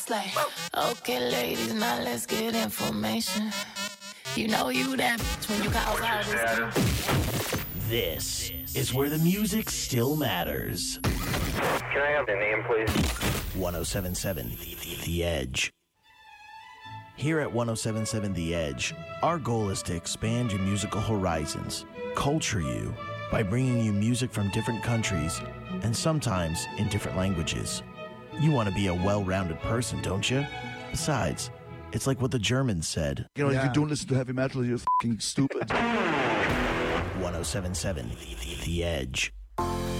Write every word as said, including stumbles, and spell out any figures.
Like, okay, ladies, now let's get information. You know you that bitch when you cause all this. This is where the music still matters. Can I have the name, please? ten seventy-seven The Edge. Here at ten seventy-seven The Edge, our goal is to expand your musical horizons, culture you, by bringing you music from different countries and sometimes in different languages. You want to be a well-rounded person, don't you? Besides, it's like what the Germans said. You know, Yeah. if you don't listen to heavy metal, you're fucking stupid. ten seventy-seven The Edge.